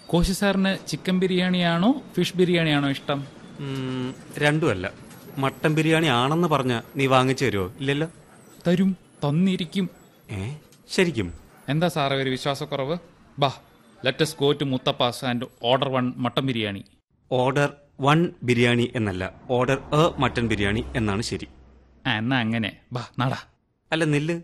കോശി സാറിന് chicken ബിരിയാണിയാണോ fish ബിരിയാണിയാണോ ഇഷ്ടം? രണ്ടുമല്ല. മട്ടൻ ബിരിയാണി ആണെന്ന് പറഞ്ഞ നീ വാങ്ങിച്ചു തരുമോ? ഇല്ലല്ലോ. തരും, തന്നിരിക്കും. ശരിക്കും? എന്താ സാറേ ഒരു വിശ്വാസക്കുറവ്? ബാ, let's go to മുത്തപ്പാസ് and order 1 mutton biryani. Order 1 biryani എന്നല്ല, ഓർഡർ മട്ടൻ ബിരിയാണി എന്നാണ് ശരി. എന്നാ അങ്ങനെ ബാ, നടാ. അല്ല, നില്ല്.